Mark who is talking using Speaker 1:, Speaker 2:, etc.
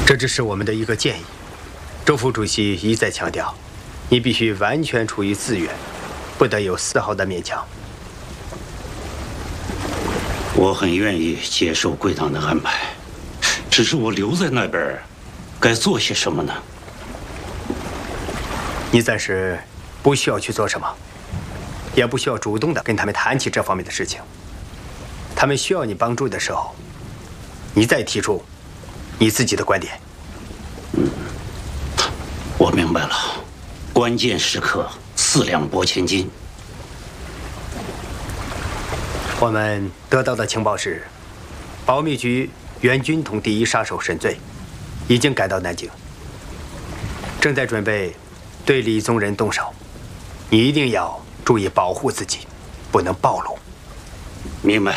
Speaker 1: 这只是我们的一个建议。周副主席一再强调，你必须完全出于自愿，不得有丝毫的勉强。
Speaker 2: 我很愿意接受贵党的安排，只是我留在那边，该做些什么呢？
Speaker 1: 你暂时不需要去做什么，也不需要主动的跟他们谈起这方面的事情。他们需要你帮助的时候，你再提出你自己的观点。
Speaker 2: 我明白了，关键时刻4两拨千斤。
Speaker 1: 我们得到的情报是，保密局原军统第一杀手沈醉已经赶到南京，正在准备对李宗仁动手。你一定要注意保护自己，不能暴露。
Speaker 2: 明白。